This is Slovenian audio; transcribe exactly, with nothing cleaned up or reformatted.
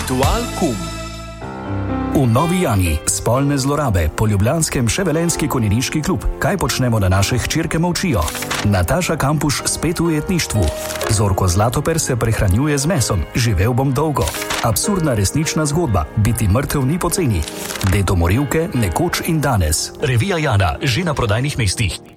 Ritual kum. V Novi Jani spolne zlorabe, po ljubljanskem še Velenjski konjeniški klub. Kaj počnemo, da naše hčerke molčijo? Nataša Kampuš spet v ujetništvu. Zorko Zlatoper se prehranjuje z mesom. Živel bom dolgo. Absurdna resnična zgodba. Biti mrtev ni poceni. Dedo morilke nekoč in danes. Revija Jana že na prodajnih mestih.